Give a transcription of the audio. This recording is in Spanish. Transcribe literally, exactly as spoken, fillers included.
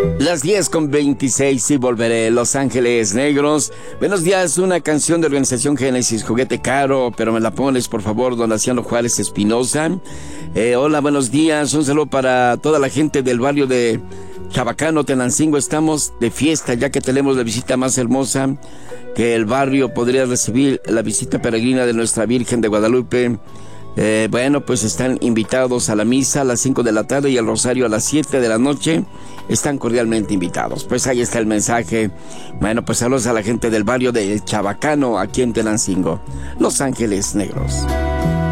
Las diez con veintiséis y volveré. Los Ángeles Negros. Buenos días, una canción de Organización Génesis, Juguete Caro, pero me la pones por favor, don Laciano Juárez Espinosa. Eh, hola, buenos días, un saludo para toda la gente del barrio de Chabacano, Tenancingo. Estamos de fiesta ya que tenemos la visita más hermosa que el barrio podría recibir, la visita peregrina de nuestra Virgen de Guadalupe. Eh, bueno, pues están invitados a la misa a las cinco de la tarde y al rosario a las siete de la noche. Están cordialmente invitados. Pues ahí está el mensaje. Bueno, pues saludos a la gente del barrio de Chabacano, aquí en Tenancingo. Los Ángeles Negros.